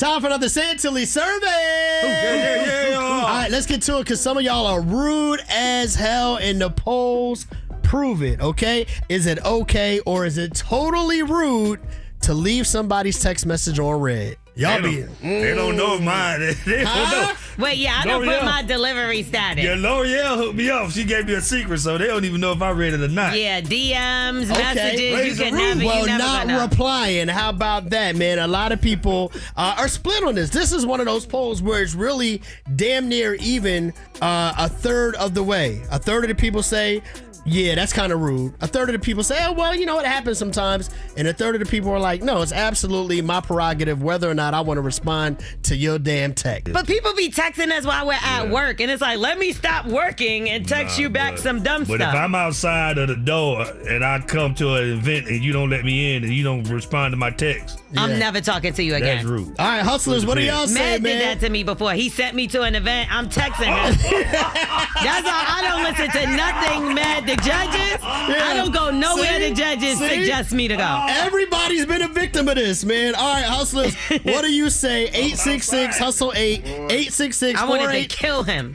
Time for another Say It Till He survey. All right, let's get to it because some of y'all are rude as hell in the polls. Prove it, okay? Is it okay or is it totally rude to leave somebody's text message on red? Y'all they don't know mine. They don't know. Wait, yeah, I don't put my delivery status. Yeah, L'Oreal hooked me up. She gave me a secret, so they don't even know if I read it or not. Yeah, DMs, messages, Raise you the can roof. never, Well, you never not gonna. replying. How about that, man? A lot of people are split on this. This is one of those polls where it's really damn near even a third of the way. A third of the people say, yeah, that's kind of rude. A third of the people say, oh, well, you know, it happens sometimes. And a third of the people are like, no, it's absolutely my prerogative whether or not I want to respond to your damn text. But people be texting us while we're at work, and it's like, let me stop working and text you back some dumb But stuff. if I'm outside of the door and I come to an event and you don't let me in and you don't respond to my text, I'm never talking to you again. that's rude. All right, hustlers, what do y'all say, Matt man? did that to me before. He sent me to an event. I'm texting him. That's all. I don't listen to nothing, Matt. The judges, I don't go nowhere the judges suggest me to go. Everybody's been a victim of this, man. All right, hustlers, what do you say? 866-HUSTLE-8, 866 I wanted to kill him.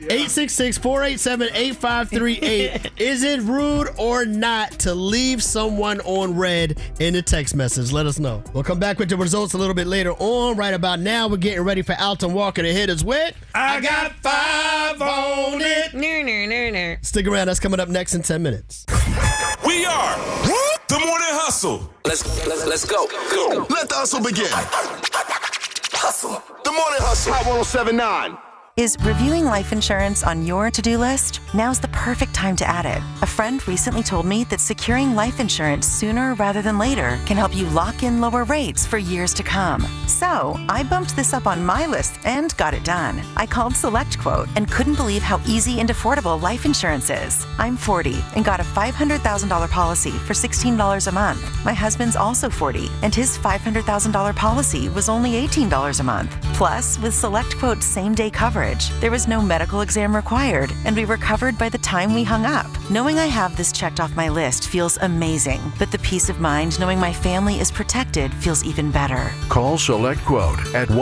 866-487-8538. Is it rude or not to leave someone on red in a text message? Let us know. We'll come back with the results a little bit later on. Right about now, we're getting ready for Alton Walker to hit us with I got 5 on it. No. Stick around. That's coming up next in 10 minutes. We are the Morning Hustle. Let's go. Let the hustle begin. Hustle. The Morning Hustle. Hot 107.9. Is reviewing life insurance on your to-do list? Now's the perfect time to add it. A friend recently told me that securing life insurance sooner rather than later can help you lock in lower rates for years to come. So I bumped this up on my list and got it done. I called SelectQuote and couldn't believe how easy and affordable life insurance is. I'm 40 and got a $500,000 policy for $16 a month. My husband's also 40 and his $500,000 policy was only $18 a month. Plus, with SelectQuote's same-day coverage, there was no medical exam required, and we were covered by the time we hung up. Knowing I have this checked off my list feels amazing, but the peace of mind knowing my family is protected feels even better. Call SelectQuote at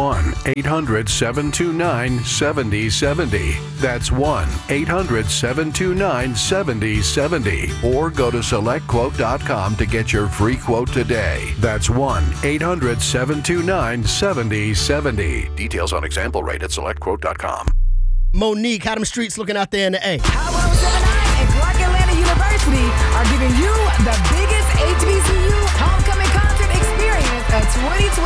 1-800-729-7070. That's 1-800-729-7070. Or go to SelectQuote.com to get your free quote today. That's 1-800-729-7070. Details on example rate at SelectQuote.com. Monique, how them streets looking out there in the A? Hot 107.9 and Clark Atlanta University are giving you the biggest HBCU homecoming concert experience of 2020.